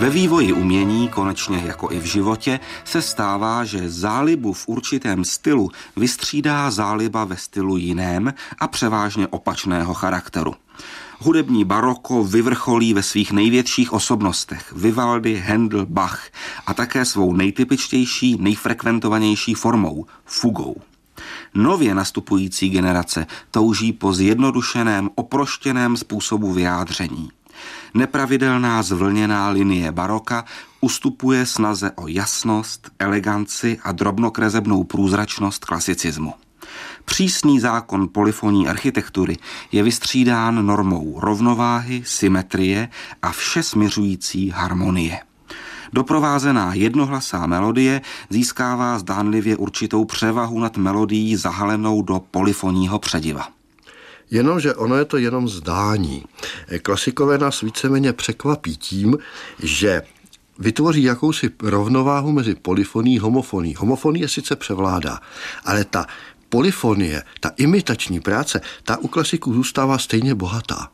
Ve vývoji umění, konečně jako i v životě, se stává, že zálibu v určitém stylu vystřídá záliba ve stylu jiném a převážně opačného charakteru. Hudební baroko vyvrcholí ve svých největších osobnostech Vivaldi, Handel, Bach a také svou nejtypičtější, nejfrekventovanější formou, fugou. Nově nastupující generace touží po zjednodušeném, oproštěném způsobu vyjádření. Nepravidelná zvlněná linie baroka ustupuje snaze o jasnost, eleganci a drobnokresebnou průzračnost klasicismu. Přísný zákon polyfonní architektury je vystřídán normou rovnováhy, symetrie a vše směřující harmonie. Doprovázená jednohlasá melodie získává zdánlivě určitou převahu nad melodií zahalenou do polyfonního přediva. Jenomže ono je to jenom zdání. Klasikové nás víceméně překvapí tím, že vytvoří jakousi rovnováhu mezi polyfonií a homofonií. Homofonie sice převládá, ale ta polyfonie, ta imitační práce, ta u klasiků zůstává stejně bohatá.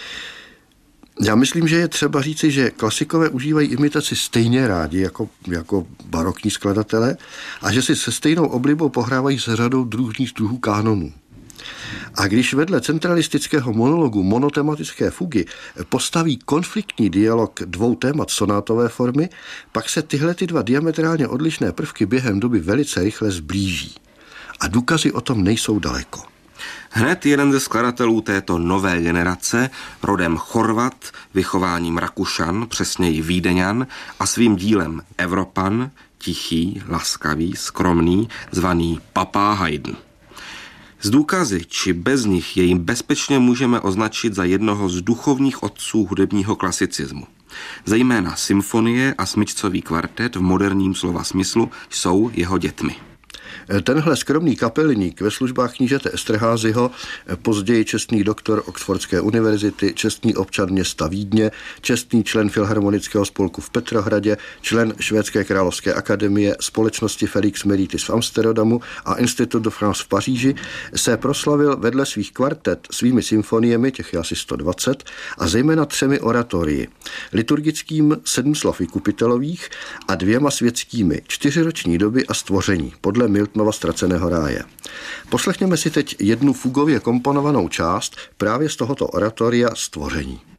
Já myslím, že je třeba říci, že klasikové užívají imitaci stejně rádi jako barokní skladatelé a že si se stejnou oblibou pohrávají se řadou druhů kánonů. A když vedle centralistického monologu monotematické fugy postaví konfliktní dialog dvou témat sonátové formy, pak se tyhle dva diametrálně odlišné prvky během doby velice rychle zblíží. A důkazy o tom nejsou daleko. Hned jeden ze skladatelů této nové generace, rodem Chorvat, vychováním Rakušan, přesněji Vídeňan a svým dílem Evropan, tichý, laskavý, skromný, zvaný Papá Haydn. Z důkazy, či bez nich jej bezpečně můžeme označit za jednoho z duchovních otců hudebního klasicismu. Zejména symfonie a smyčcový kvartet v moderním slova smyslu jsou jeho dětmi. Tenhle skromný kapelník ve službách knížete Esterházyho, později čestný doktor Oxfordské univerzity, čestný občan města Vídně, čestný člen Filharmonického spolku v Petrohradě, člen Švédské královské akademie, společnosti Felix Meritis v Amsterdamu a Institut de France v Paříži, se proslavil vedle svých kvartet svými symfoniemi, těch je asi 120, a zejména 3 oratorii. Liturgickým 7 slov vykupitelových a 2 světskými 4 roční doby a stvoření podle Miltonova Ztraceného ráje. Poslechněme si teď jednu fugově komponovanou část právě z tohoto oratoria Stvoření.